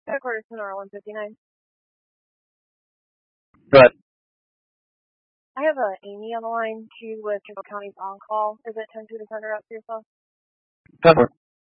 Headquarters Sonora 159. Good. I have Amy on the line. She's with Kimball County's on call. Is it 10-2 to send her out to yourself? Cover.